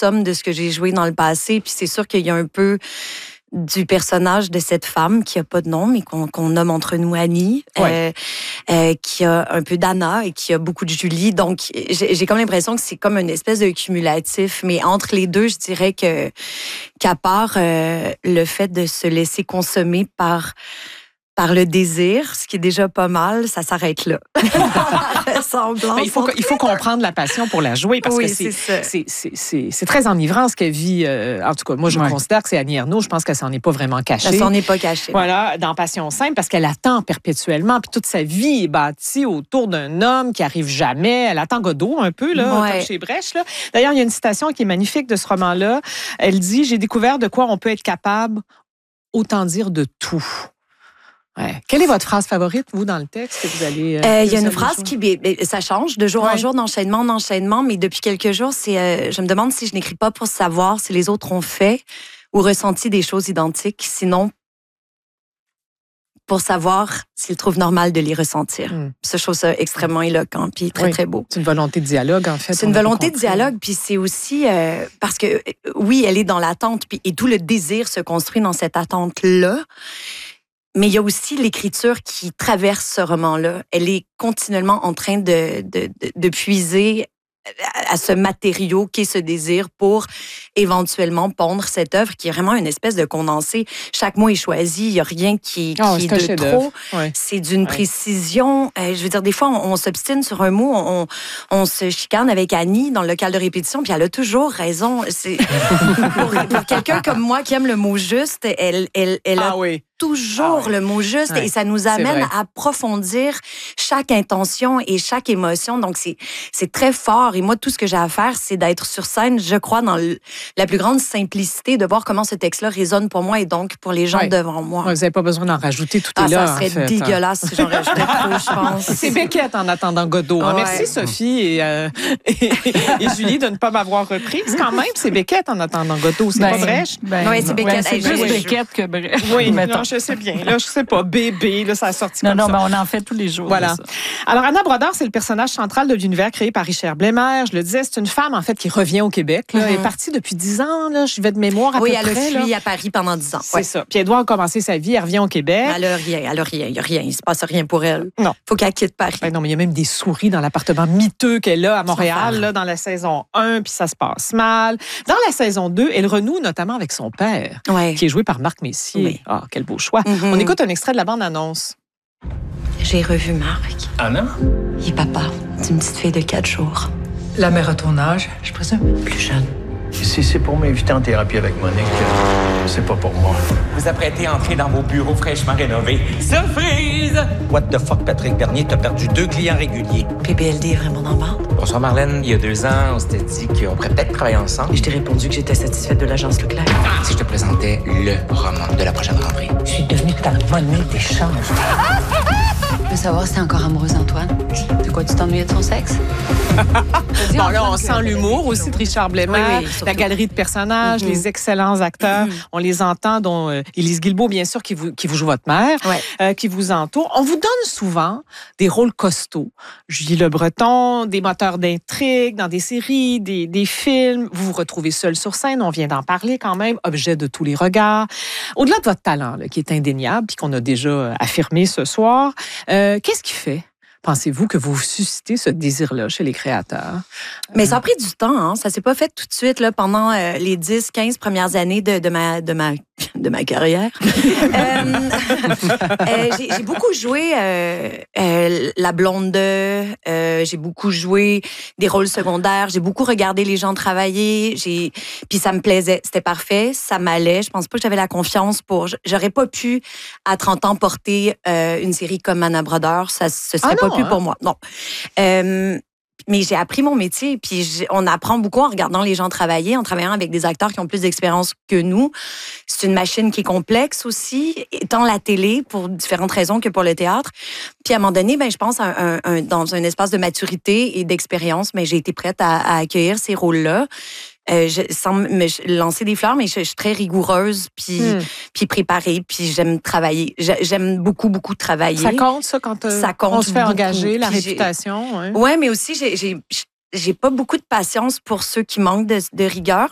somme de ce que j'ai joué dans le passé. Puis c'est sûr qu'il y a un peu du personnage de cette femme qui a pas de nom, mais qu'on nomme entre nous Annie, qui a un peu d'Anna et qui a beaucoup de Julie. Donc, j'ai comme l'impression que c'est comme une espèce de cumulatif. Mais entre les deux, je dirais qu'à part le fait de se laisser consommer par le désir, ce qui est déjà pas mal, ça s'arrête là. Il faut comprendre la passion pour la jouer parce que c'est très enivrant ce qu'elle vit. En tout cas, moi, je considère que c'est Annie Ernaux. Je pense qu'elle s'en est pas vraiment cachée. Elle s'en est pas cachée. Voilà, dans Passion simple, parce qu'elle attend perpétuellement. Puis toute sa vie est bâtie autour d'un homme qui arrive jamais. Elle attend Godot un peu, là, comme chez Brèche. Là. D'ailleurs, il y a une citation qui est magnifique de ce roman-là. Elle dit « J'ai découvert de quoi on peut être capable, autant dire de tout ». Ouais. Quelle est votre phrase favorite, vous, dans le texte que vous allez... Il y a une phrase ça change de jour en jour, d'enchaînement en enchaînement, mais depuis quelques jours, je me demande si je n'écris pas pour savoir si les autres ont fait ou ressenti des choses identiques, sinon pour savoir s'ils trouvent normal de les ressentir. Ça, je trouve ça extrêmement éloquent, puis très, très beau. C'est une volonté de dialogue, en fait. C'est une volonté de dialogue, puis c'est aussi... parce que, oui, elle est dans l'attente, et tout le désir se construit dans cette attente-là. Mais il y a aussi l'écriture qui traverse ce roman-là. Elle est continuellement en train de puiser à ce matériau qu'est ce désir pour éventuellement pondre cette œuvre qui est vraiment une espèce de condensé. Chaque mot est choisi, il n'y a rien qui est de trop. C'est d'une précision. Je veux dire, des fois, on s'obstine sur un mot, on se chicane avec Annie dans le local de répétition, puis elle a toujours raison. Pour quelqu'un comme moi qui aime le mot juste, elle a toujours le mot juste et ça nous amène à approfondir chaque intention et chaque émotion. Donc, c'est très fort. Et moi, tout ce que j'ai à faire, c'est d'être sur scène, je crois, dans la plus grande simplicité, de voir comment ce texte-là résonne pour moi et donc pour les gens devant moi. Vous n'avez pas besoin d'en rajouter, tout est là. Ça serait dégueulasse si j'en rajoutais trop, je pense. C'est Beckett en attendant Godot. Merci, Sophie et Julie, de ne pas m'avoir reprise. Quand même, c'est Beckett en attendant Godot. C'est pas Brèche? Oui, c'est Beckett. C'est plus Beckett que Brèche. Oui, non, je sais bien. Là, je sais pas, bébé, là, ça a sorti comme ça. Non, mais on en fait tous les jours. Voilà. Alors, Anna Brodeur, c'est le personnage central de l'univers créé par Richard Bleimer. Je le disais, c'est une femme, en fait, qui revient au Québec. Là. Elle est partie depuis 10 ans, là. Je vais de mémoire à peu près. Oui, elle a fui à Paris pendant 10 ans. C'est ça. Puis elle doit recommencer sa vie. Elle revient au Québec. Elle a rien. Il ne se passe rien pour elle. Non. Faut qu'elle quitte Paris. Non, mais il y a même des souris dans l'appartement miteux qu'elle a à Montréal, là, dans la saison 1, puis ça se passe mal. Dans la saison 2, elle renoue notamment avec son père, qui est joué par Marc Messier. Oui. Ah, quel beau choix. On écoute un extrait de la bande-annonce. J'ai revu Marc. Anna? Il est papa d'une petite fille de 4 jours. La mère à ton âge, je présume? Plus jeune. Si c'est pour m'inviter en thérapie avec Monique, c'est pas pour moi. Vous apprêtez à entrer dans vos bureaux fraîchement rénovés. Surprise! What the fuck, Patrick Bernier, t'as perdu 2 clients réguliers. PBLD est vraiment en bas. Bonsoir Marlène. Il y a 2 ans, on s'était dit qu'on pourrait peut-être travailler ensemble. Et je t'ai répondu que j'étais satisfaite de l'agence Leclerc. Si je te présentais le roman de la prochaine rentrée. Je suis devenue ta monnaie d'échange. Je veux savoir si t'es encore amoureuse d'Antoine. De quoi tu t'ennuyais de son sexe? Bon, là, on sent l'humour aussi de Richard Bleimer, la galerie de personnages, les excellents acteurs. On les entend, dont Élise Guilbeault, bien sûr, qui vous joue votre mère, qui vous entoure. On vous donne souvent des rôles costauds. Julie Le Breton, des moteurs d'intrigue dans des séries, des films. Vous vous retrouvez seul sur scène, on vient d'en parler quand même, objet de tous les regards. Au-delà de votre talent, là, qui est indéniable, puis qu'on a déjà affirmé ce soir, qu'est-ce qui fait, pensez-vous, que vous suscitez ce désir-là chez les créateurs? Mais ça a pris du temps, hein? Ça s'est pas fait tout de suite là, pendant les 10-15 premières années de ma carrière. J'ai beaucoup joué la blonde de, j'ai beaucoup joué des rôles secondaires, j'ai beaucoup regardé les gens travailler, puis ça me plaisait, c'était parfait, ça m'allait, je pense pas que j'avais la confiance j'aurais pas pu à 30 ans porter une série comme Anna Brodeur, ce serait pas pu pour moi. Non. Mais j'ai appris mon métier, puis on apprend beaucoup en regardant les gens travailler, en travaillant avec des acteurs qui ont plus d'expérience que nous. C'est une machine qui est complexe aussi, tant la télé, pour différentes raisons que pour le théâtre. Puis à un moment donné, je pense, dans un espace de maturité et d'expérience, j'ai été prête à accueillir ces rôles-là. Sans me lancer des fleurs, mais je suis très rigoureuse, puis préparée, puis j'aime travailler. J'aime beaucoup, beaucoup travailler. Ça compte, ça, quand on se fait engager, la réputation? Oui, mais aussi, j'ai pas beaucoup de patience pour ceux qui manquent de rigueur.